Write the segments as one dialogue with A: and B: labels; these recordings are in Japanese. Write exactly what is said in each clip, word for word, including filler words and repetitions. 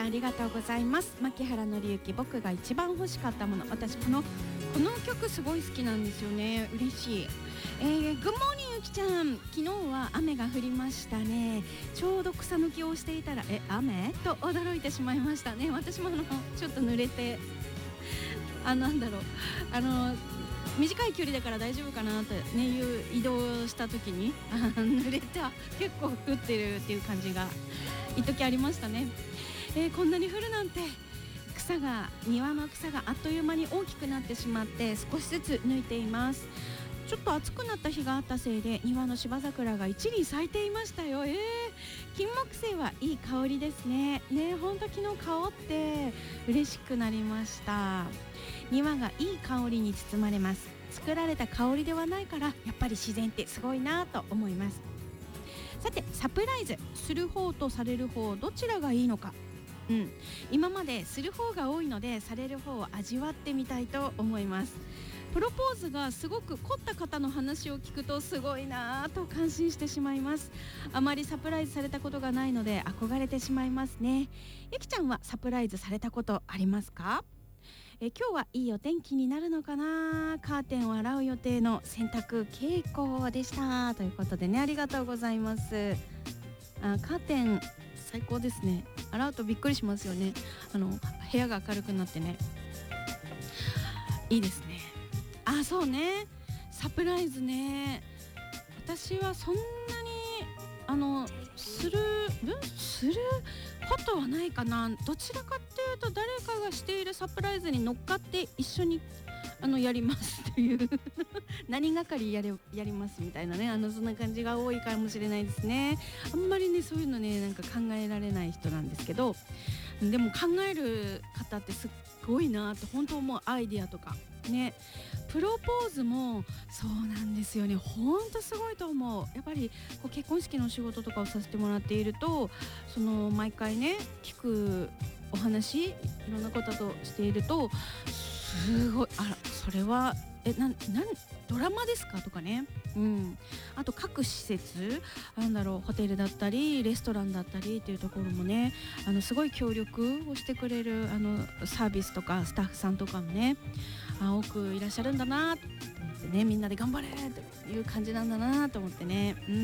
A: んありがとうございます。牧原紀之、僕が一番欲しかったもの。私このこの曲すごい好きなんですよね。嬉しい。えー、グッモーニングゆきちゃん、昨日は雨が降りましたね。ちょうど草抜きをしていたらえ雨と驚いてしまいましたね。私もあのちょっと濡れてあなんだろうあの短い距離だから大丈夫かなってねいう移動した時に濡れた結構降ってるっていう感じが一時ありましたね。えー、こんなに降るなんて。草が庭の草があっという間に大きくなってしまって少しずつ抜いています。ちょっと暑くなった日があったせいで庭の芝桜が一輪咲いていましたよ。えー、金木犀はいい香りですね。ね、本当昨日香って嬉しくなりました。庭がいい香りに包まれます。作られた香りではないからやっぱり自然ってすごいなと思います。さて、サプライズする方とされる方どちらがいいのか。うん、今までする方が多いのでされる方を味わってみたいと思います。プロポーズがすごく凝った方の話を聞くとすごいなぁと感心してしまいます。あまりサプライズされたことがないので憧れてしまいますね。ゆきちゃんはサプライズされたことありますか？え今日はいいお天気になるのかな。カーテンを洗う予定の洗濯傾向でしたということでね、ありがとうございます。あカーテン最高ですね。洗うとびっくりしますよね。あの部屋が明るくなってね、いいですね。あ、そうね、サプライズね。私はそんなにあのするすることはないかな。どちらかっていうと誰かがしているサプライズに乗っかって一緒にあのやりますっていう何係やれやりますみたいなね、あのそんな感じが多いかもしれないですね。あんまりねそういうのねなんか考えられない人なんですけど、でも考える方ってすっごいなって本当思う。アイディアとかね、プロポーズもそうなんですよね。本当すごいと思う。やっぱりこう結婚式の仕事とかをさせてもらっていると、その毎回ね聞くお話いろんなこととしているとすごい、あらそれはえなんなんドラマですかとかね、うん、あと各施設なんだろうホテルだったりレストランだったりっていうところもね、あのすごい協力をしてくれるあのサービスとかスタッフさんとかもね、あ多くいらっしゃるんだなと思ってね、みんなで頑張れという感じなんだなと思ってね、うん、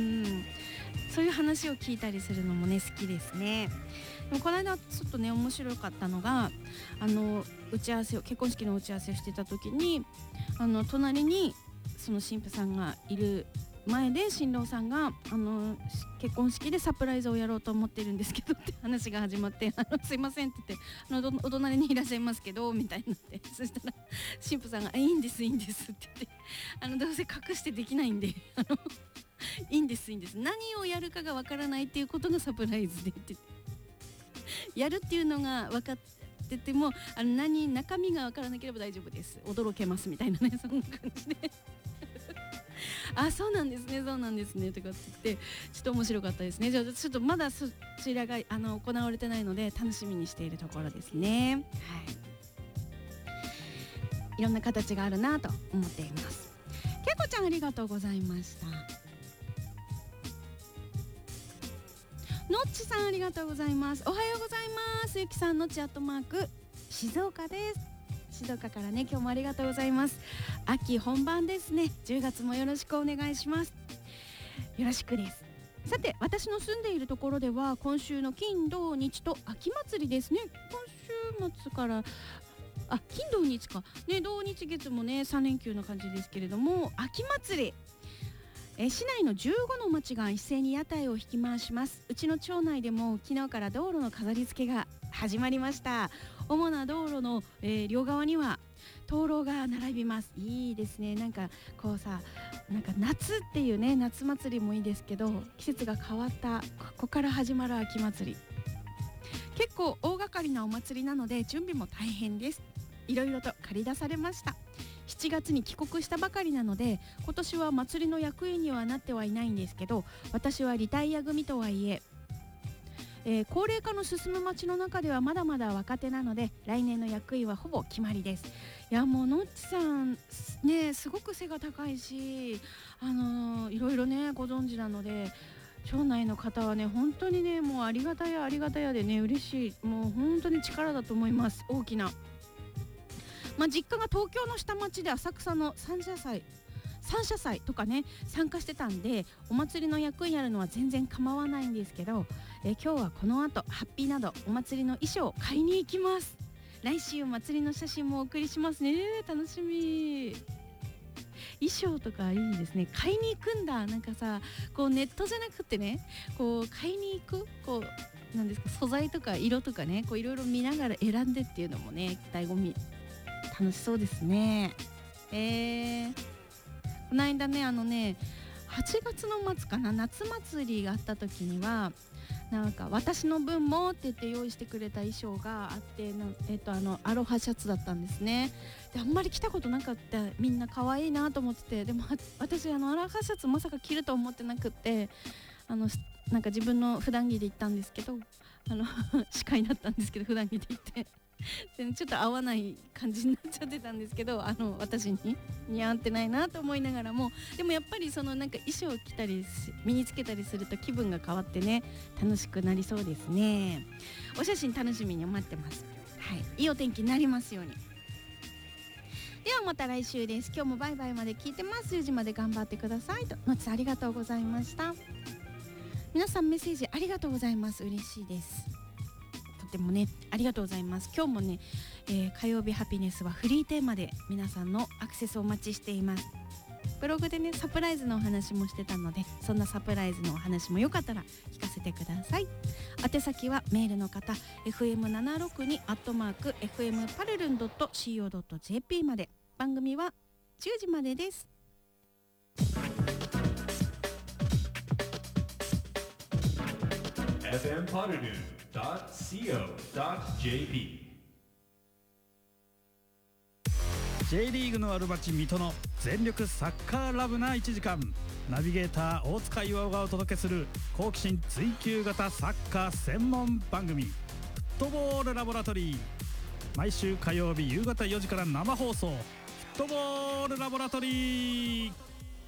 A: そういう話を聞いたりするのもね好きですね。でもこの間ちょっとね面白かったのが、あの打ち合わせを結婚式の打ち合わせをしてた時に、あの隣にその新婦さんがいる前で新郎さんがあの結婚式でサプライズをやろうと思ってるんですけどって話が始まって、あのすいませんって言って、あのお隣にいらっしゃいますけどみたいになって、そしたら新婦さんがいいんですいいんですって言って、あのどうせ隠してできないんであのいいんですいいんです、何をやるかがわからないっていうことがサプライズでって言って、やるっていうのが分かっててもあの何中身が分からなければ大丈夫です、驚けますみたいなね、そんな感じであそうなんですねそうなんですねとかって言って、ちょっと面白かったですね。じゃあちょっとまだそちらがあの行われてないので楽しみにしているところですね。はい、いろんな形があるなと思っています。けいこちゃんありがとうございました。のっちさんありがとうございます。おはようございます。ゆきさんのっちアットマーク静岡です。静岡からね今日もありがとうございます。秋本番ですね。じゅうがつもよろしくお願いします。よろしくです。さて私の住んでいるところでは今週の金土日と秋祭りですね。今週末からあ金土日かね、土日月もねさん連休の感じですけれども、秋祭りえ市内のじゅうごの町が一斉に屋台を引き回します。うちの町内でも昨日から道路の飾り付けが始まりました。主な道路の、えー、両側には灯籠が並びます。いいですね。なんかこうさ、なんか夏っていうね夏祭りもいいですけど、季節が変わったここから始まる秋祭り、結構大掛かりなお祭りなので準備も大変です。いろいろと借り出されました。しちがつに帰国したばかりなので今年は祭りの役員にはなってはいないんですけど、私はリタイア組とはいええー、高齢化の進む街の中ではまだまだ若手なので来年の役員はほぼ決まりです。いやもうのっちさんねすごく背が高いし、あのー、いろいろねご存知なので、 町内の方はね本当にねもうありがたやありがたやでね嬉しい、もう本当に力だと思います。大きな、まあ、実家が東京の下町で浅草の三社祭三社祭とかね参加してたんで、お祭りの役にやるのは全然構わないんですけど、え今日はこの後ハッピーなどお祭りの衣装を買いに行きます。来週お祭りの写真もお送りしますね。楽しみ。衣装とかいいですね。買いに行くんだ。なんかさ、こうネットじゃなくてね、こう買いに行く、こうなんですか、素材とか色とかね、こういろいろ見ながら選んでっていうのもね醍醐味。楽しそうですね。えー、この間ねあのねはちがつの末かな、夏祭りがあった時にはなんか私の分もって言って用意してくれた衣装があって、なえっとあのアロハシャツだったんですね。であんまり着たことなかった。みんな可愛いなと思ってて、でも私あのアロハシャツまさか着ると思ってなくって、あのなんか自分の普段着で行ったんですけど、あの司会だったんですけど普段着で行ってでちょっと合わない感じになっちゃってたんですけど、あの私に似合ってないなと思いながらも、でもやっぱりそのなんか衣装を着たり身につけたりすると気分が変わってね楽しくなりそうですね。お写真楽しみに待ってます。はい、いいお天気になりますように。ではまた来週です。今日もバイバイまで聞いてます。じゅうじまで頑張ってくださいと。のつありがとうございました。皆さんメッセージありがとうございます。嬉しいです。とてもねありがとうございます。今日もね、えー、火曜日ハピネスはフリーテーマで皆さんのアクセスをお待ちしています。ブログでねサプライズのお話もしてたので、そんなサプライズのお話もよかったら聞かせてください。宛先はメールの方 エフエムななひゃくろくに アットマーク エフエムパルルン ドット シーオー ドット ジェーピー まで。番組はじゅうじまでです。
B: エフエム パルルン ドット シーオー ドット ジェーピー
C: J リーグのある街水戸の全力サッカーラブないちじかん、ナビゲーター大塚岩尾がお届けする好奇心追求型サッカー専門番組フットボールラボラトリー。毎週火曜日夕方よじから生放送、フットボールラボラトリー。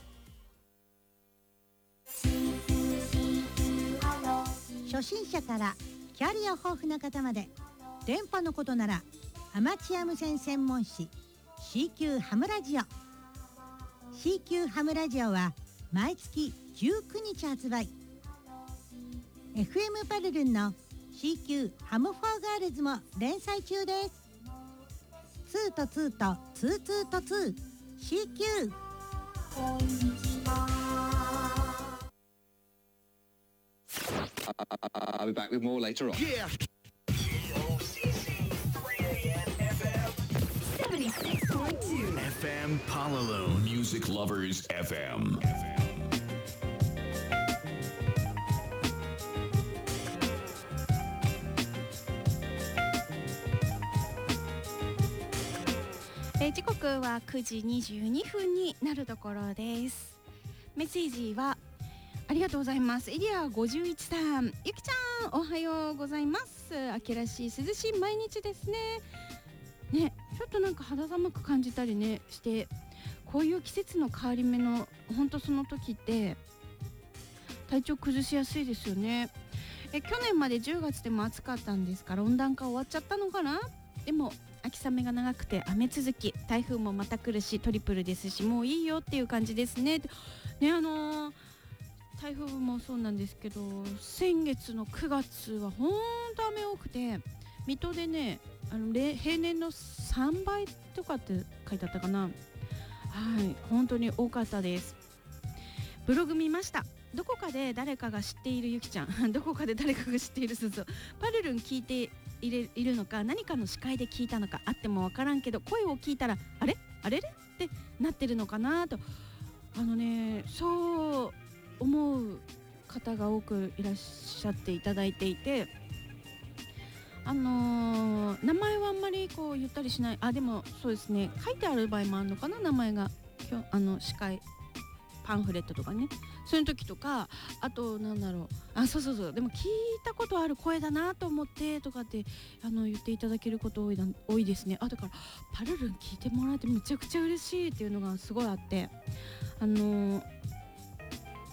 D: 初心者からキャリア豊富な方まで、電波のことならアマチュア無線専門誌 シーキュー ハムラジオ シーキュー ハムラジオは毎月じゅうくにち発売。 エフエム パルルンの シーキュー ハムフォーガールズも連載中です。ツーとツーとツーツーとツー シーキュー。
E: I'll be back with more later on.
B: Yeah.
F: seventy-six point two
B: エフエム Palalo Music Lovers エフエム。
A: えー、時刻はくじにじゅうにふんになるところです。メッセージはありがとうございます。エリアごじゅういちさん、ゆきちゃんおはようございます。秋らしい涼しい毎日ですね。ね、ちょっとなんか肌寒く感じたりねして、こういう季節の変わり目の本当その時って体調崩しやすいですよね。え去年までじゅうがつでも暑かったんですから、温暖化終わっちゃったのかな。でも秋雨が長くて雨続き、台風もまた来るしトリプルですし、もういいよっていう感じですね。ね、あのー、台風もそうなんですけど、先月のくがつはほんと雨多くて、水戸でねあの平年のさんばいとかって書いてあったかな。はい、本当に多かったです。ブログ見ました。どこかで誰かが知っているゆきちゃんどこかで誰かが知っているすずパルルン聞いていれいるのか、何かの司会で聞いたのか、あってもわからんけど声を聞いたらあれあれれってなってるのかなと、あのねそう思う方が多くいらっしゃっていただいていて、あのー、名前はあんまりこう言ったりしない。あ、でもそうですね、書いてある場合もあるのかな、名前があの司会パンフレットとかね、そういう時とか、あとなんだろう、あ、そうそうそう、でも聞いたことある声だなと思ってとかってあの言っていただけること多いだ多いですね。あ、だからパルルン聞いてもらえてめちゃくちゃ嬉しいっていうのがすごいあって、あのー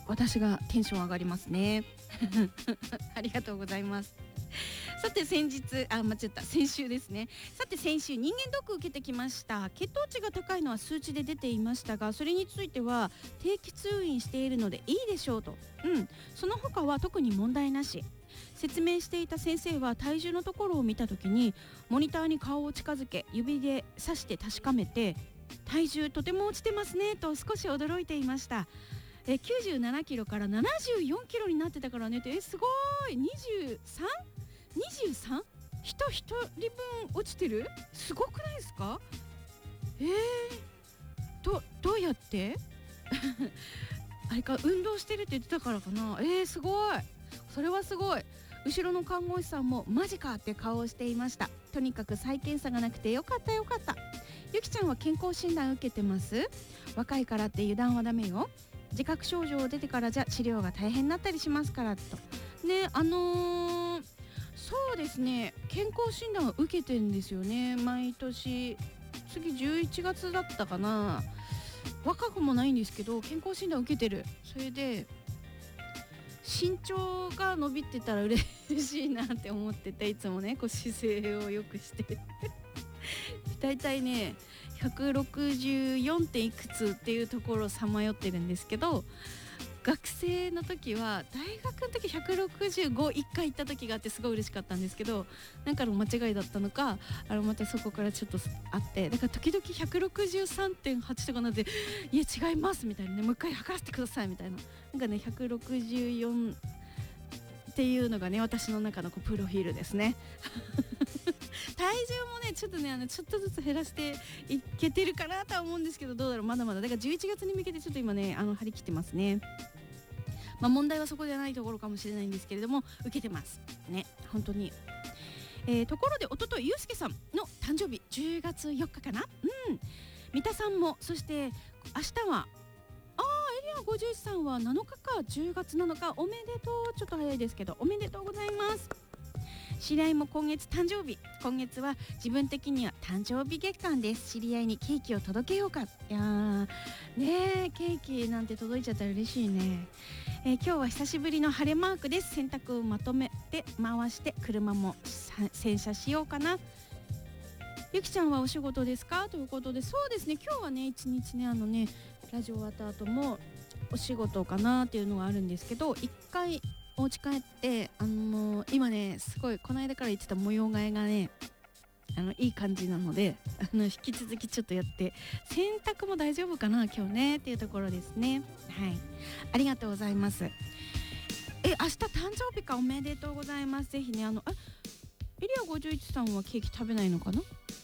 A: 私がテンション上がりますねありがとうございます。さて先日あ間違った先週ですね。さて先週人間ドック受けてきました。血糖値が高いのは数値で出ていましたが、それについては定期通院しているのでいいでしょうと。うんその他は特に問題なし。説明していた先生は体重のところを見た時にモニターに顔を近づけ指で指して確かめて、体重とても落ちてますねと少し驚いていました。えきゅうじゅうななキロからななじゅうよんキロになってたからねって、えすごい にじゅうさん?にじゅうさん? 人一人分落ちてる、すごくないですか。えー、ど, どうやってあれか運動してるって言ってたからかな。えー、すごい、それはすごい。後ろの看護師さんもマジかって顔をしていました。とにかく再検査がなくてよかったよかった。ゆきちゃんは健康診断受けてます？若いからって油断はダメよ。自覚症状出てからじゃ治療が大変になったりしますからとね。あのーそうですね、健康診断を受けてるんですよね、毎年。次じゅういちがつだったかな。若くもないんですけど健康診断受けてる。それで身長が伸びてたら嬉しいなって思ってて、いつもねこう姿勢を良くしてだいたいねひゃくろくじゅうよんてんいくつっていうところをさまよってるんですけど、学生の時は大学の時ひゃくろくじゅうごいっかい行った時があってすごい嬉しかったんですけど、なんかの間違いだったのかあのまたそこからちょっとあって、だから時々ひゃくろくじゅうさんてんはちとかなって、いや違いますみたいなね、もう一回測らせてくださいみたいな、なんかねひゃくろくじゅうよんっていうのがね私の中のこうプロフィールですね体重もねちょっとねあのちょっとずつ減らしていけてるかなとは思うんですけど、どうだろう、まだまだだからじゅういちがつに向けてちょっと今ねあの張り切ってますね。まあ問題はそこじゃないところかもしれないんですけれども受けてますね本当に。えー、ところでおとといゆうすけさんの誕生日じゅうがつよっかかな。うん三田さんも、そして明日はあーエリアごじゅういちさんはなのかか、じゅうがつなのか、おめでとう。ちょっと早いですけどおめでとうございます。知り合いも今月誕生日。今月は自分的には誕生日月間です。知り合いにケーキを届けようか。いやーねーケーキなんて届いちゃったら嬉しいね。えー、今日は久しぶりの晴れマークです。洗濯をまとめて回して車も洗車しようかな。ゆきちゃんはお仕事ですかということで、そうですね今日はね一日ねあのねラジオ終わった後もお仕事かなっていうのがあるんですけど、一回お家帰ってあのー、今ねすごいこの間から言ってた模様替えがねあのいい感じなので、あの引き続きちょっとやって洗濯も大丈夫かな今日ねっていうところですね。はい、ありがとうございます。え明日誕生日か、おめでとうございます。ぜひねあのあエリアごじゅういちさんはケーキ食べないのかな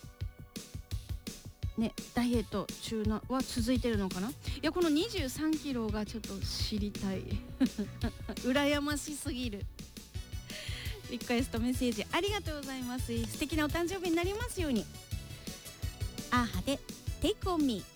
A: ね、ダイエット中なは続いてるのかな。いやこのにじゅうさんキロがちょっと知りたい羨ましすぎる。リクエストメッセージありがとうございます。素敵なお誕生日になりますように。アーハで Take on Me。